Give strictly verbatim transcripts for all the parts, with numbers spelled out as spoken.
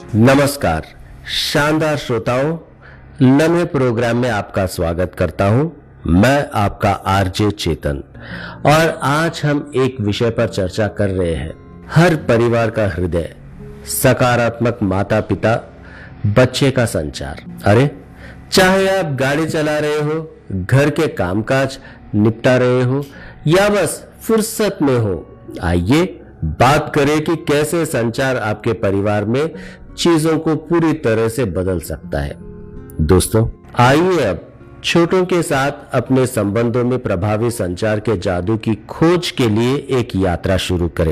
नमस्कार शानदार श्रोताओं, लम्हे प्रोग्राम में आपका स्वागत करता हूं। मैं आपका आरजे चेतन और आज हम एक विषय पर चर्चा कर रहे हैं। हर परिवार का हृदय, सकारात्मक माता पिता बच्चे का संचार। अरे, चाहे आप गाड़ी चला रहे हो, घर के कामकाज निपटा रहे हो या बस फुर्सत में हो, आइए बात करें कि कैसे संचार आपके परिवार में चीजों को पूरी तरह से बदल सकता है। दोस्तों, आइए अब छोटों के साथ अपने संबंधों में प्रभावी संचार के जादू की खोज के लिए एक यात्रा शुरू करें।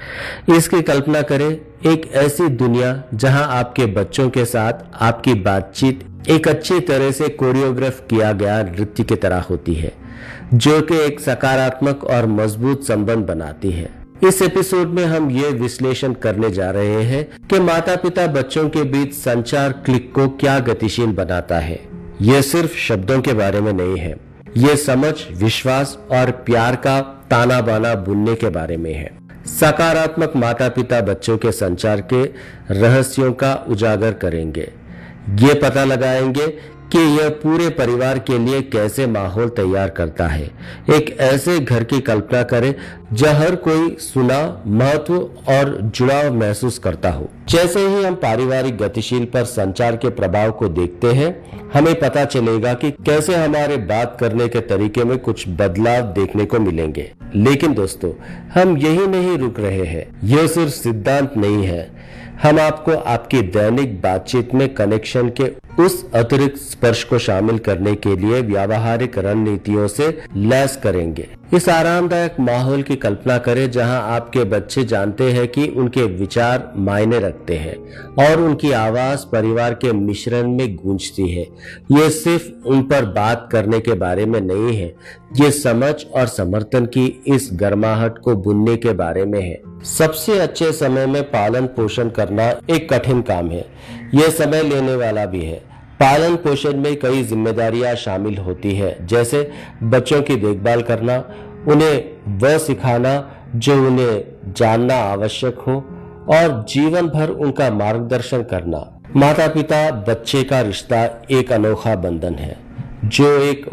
इसकी कल्पना करें, एक ऐसी दुनिया जहां आपके बच्चों के साथ आपकी बातचीत एक अच्छी तरह से कोरियोग्राफ किया गया नृत्य की तरह होती है, जो कि एक सकारात्मक और मजबूत संबंध बनाती है। इस एपिसोड में हम ये विश्लेषण करने जा रहे हैं कि माता पिता बच्चों के बीच संचार क्लिक को क्या गतिशील बनाता है। ये सिर्फ शब्दों के बारे में नहीं है, ये समझ, विश्वास और प्यार का ताना बाना बुनने के बारे में है। सकारात्मक माता पिता बच्चों के संचार के रहस्यों का उजागर करेंगे। ये पता लगाएंगे कि यह पूरे परिवार के लिए कैसे माहौल तैयार करता है। एक ऐसे घर की कल्पना करें जहां हर कोई सुना, महत्व और जुड़ाव महसूस करता हो। जैसे ही हम पारिवारिक गतिशील पर संचार के प्रभाव को देखते हैं, हमें पता चलेगा कि कैसे हमारे बात करने के तरीके में कुछ बदलाव देखने को मिलेंगे। लेकिन दोस्तों, हम यही नहीं रुक रहे हैं। यह सिर्फ सिद्धांत नहीं है, हम आपको आपकी दैनिक बातचीत में कनेक्शन के उस अतिरिक्त स्पर्श को शामिल करने के लिए व्यावहारिक रणनीतियों से लैस करेंगे। इस आरामदायक माहौल की कल्पना करें जहां आपके बच्चे जानते हैं कि उनके विचार मायने रखते हैं और उनकी आवाज परिवार के मिश्रण में गूंजती है। ये सिर्फ उन पर बात करने के बारे में नहीं है, ये समझ और समर्थन की इस गर्माहट को बुनने के बारे में है। सबसे अच्छे समय में पालन पोषण करना एक कठिन काम है, यह समय लेने वाला भी है। पालन पोषण में कई जिम्मेदारियां शामिल होती है, जैसे बच्चों की देखभाल करना, उन्हें वह सिखाना जो उन्हें जानना आवश्यक हो और जीवन भर उनका मार्गदर्शन करना। माता पिता बच्चे का रिश्ता एक अनोखा बंधन है जो एक